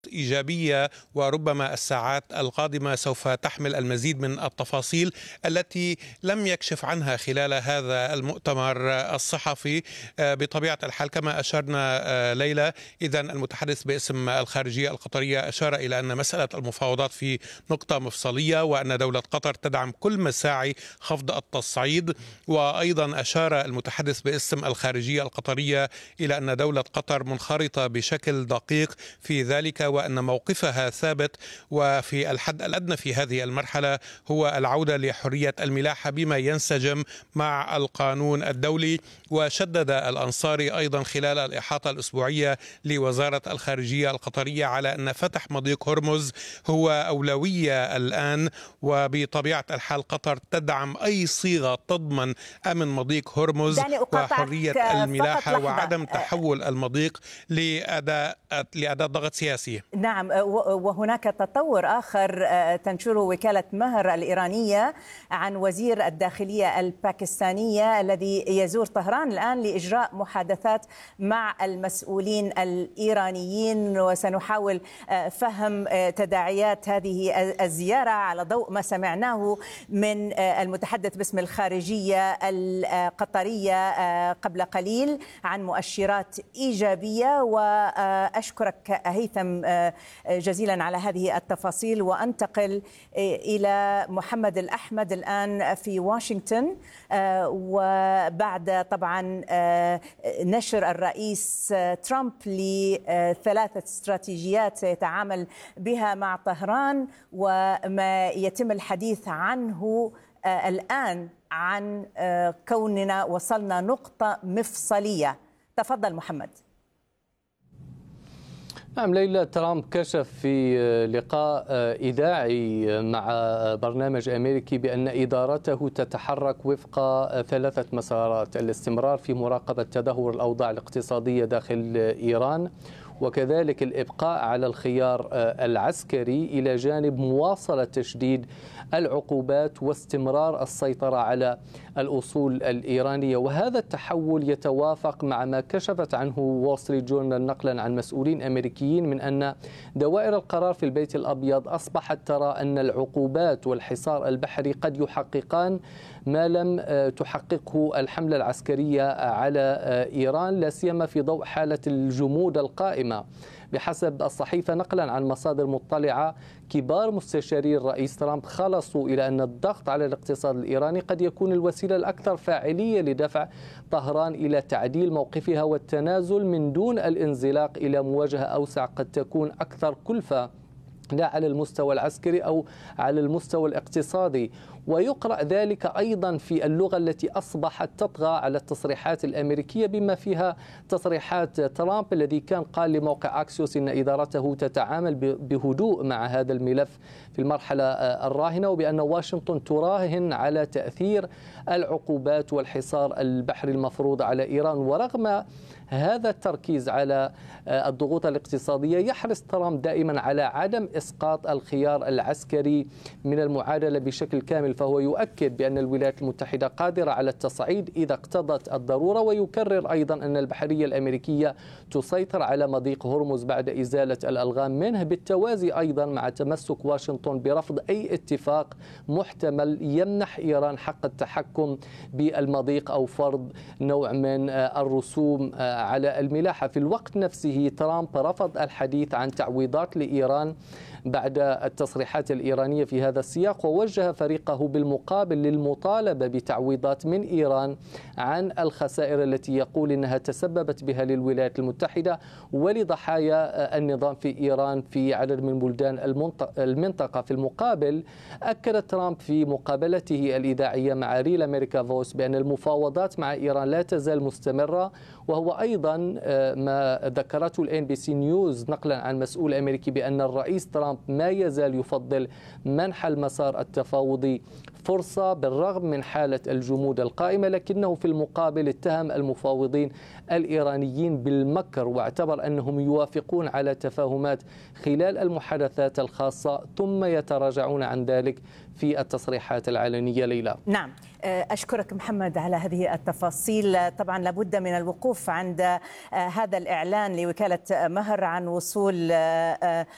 إيجابية، وربما الساعات القادمة سوف تحمل المزيد من التفاصيل التي لم يكشف عنها خلال هذا المؤتمر الصحفي. بطبيعة الحال كما أشرنا ليلى، إذن المتحدث باسم الخارجية القطرية أشار إلى أن مسألة المفاوضات في نقطة مفصلية، وأن دولة قطر تدعم كل مساعي خفض التصعيد. وأيضا أشار المتحدث باسم الخارجية القطرية إلى أن دولة قطر منخرطة بشكل دقيق في ذلك، وأن موقفها ثابت، وفي الحد الأدنى في هذه المرحلة هو العودة لحرية الملاحة بما ينسجم مع القانون الدولي. وشدد الأنصاري أيضا خلال الإحاطة الأسبوعية لوزارة الخارجية القطرية على أن فتح مضيق هرمز هو أولوية الآن، وبطبيعة الحال قطر تدعم أي صيغة تضمن أمن مضيق هرمز وحرية الملاحة وعدم تحول المضيق لأداة ضغط سياسي. نعم، وهناك تطور آخر تنشره وكالة مهر الإيرانية عن وزير الداخلية الباكستانية الذي يزور طهران الآن لإجراء محادثات مع المسؤولين الإيرانيين، وسنحاول فهم تداعيات هذه الزيارة على ضوء ما سمعناه من المتحدث باسم الخارجية القطرية قبل قليل عن مؤشرات إيجابية. وأشكرك هيثم جزيلا على هذه التفاصيل، وأنتقل إلى محمد الأحمد الآن في واشنطن. وبعد طبعا نشر الرئيس ترامب لثلاثة استراتيجيات سيتعامل بها مع طهران، وما يتم الحديث عنه الآن عن كوننا وصلنا نقطة مفصلية. تفضل محمد. نعم ليلى، ترامب كشف في لقاء إذاعي مع برنامج أمريكي بأن إدارته تتحرك وفق ثلاثة مسارات: الاستمرار في مراقبة تدهور الأوضاع الاقتصادية داخل إيران، وكذلك الإبقاء على الخيار العسكري إلى جانب مواصلة تشديد العقوبات واستمرار السيطرة على الأصول الإيرانية. وهذا التحول يتوافق مع ما كشفت عنه وول ستريت جورنال نقلا عن مسؤولين أمريكيين من أن دوائر القرار في البيت الأبيض أصبحت ترى أن العقوبات والحصار البحري قد يحققان ما لم تحققه الحملة العسكرية على إيران، لا سيما في ضوء حالة الجمود القائمة. بحسب الصحيفة نقلا عن مصادر مطلعة، كبار مستشاري الرئيس ترامب خلصوا إلى أن الضغط على الاقتصاد الإيراني قد يكون الوسيلة الأكثر فاعلية لدفع طهران إلى تعديل موقفها والتنازل من دون الانزلاق إلى مواجهة أوسع قد تكون أكثر كلفة، لا على المستوى العسكري أو على المستوى الاقتصادي. ويقرأ ذلك أيضا في اللغة التي أصبحت تطغى على التصريحات الأمريكية، بما فيها تصريحات ترامب الذي كان قال لموقع أكسيوس إن إدارته تتعامل بهدوء مع هذا الملف في المرحلة الراهنة، وبأن واشنطن تراهن على تأثير العقوبات والحصار البحري المفروض على إيران. ورغم هذا التركيز على الضغوط الاقتصادية، يحرص ترامب دائما على عدم إسقاط الخيار العسكري من المعادلة بشكل كامل، فهو يؤكد بأن الولايات المتحدة قادرة على التصعيد إذا اقتضت الضرورة، ويكرر أيضا أن البحرية الأمريكية تسيطر على مضيق هرمز بعد إزالة الألغام منه، بالتوازي أيضا مع تمسك واشنطن برفض أي اتفاق محتمل يمنح إيران حق التحكم بالمضيق أو فرض نوع من الرسوم على الملاحة. في الوقت نفسه ترامب رفض الحديث عن تعويضات لإيران بعد التصريحات الإيرانية في هذا السياق، ووجه فريقه بالمقابل للمطالبة بتعويضات من إيران عن الخسائر التي يقول إنها تسببت بها للولايات المتحدة ولضحايا النظام في إيران في عدد من بلدان المنطقة. في المقابل أكد ترامب في مقابلته الإذاعية مع ريل أمريكا فويس بأن المفاوضات مع إيران لا تزال مستمرة، وهو أيضا ما ذكرته الNBC نيوز نقلا عن مسؤول أمريكي بأن الرئيس ترامب ما يزال يفضل منح المسار التفاوضي فرصة بالرغم من حالة الجمود القائمة، لكنه في المقابل اتهم المفاوضين الإيرانيين بالمكر، واعتبر أنهم يوافقون على تفاهمات خلال المحادثات الخاصة ثم يتراجعون عن ذلك في التصريحات العلنية. ليلى. نعم، أشكرك محمد على هذه التفاصيل. طبعا لابد من الوقوف عند هذا الإعلان لوكالة مهر عن وصول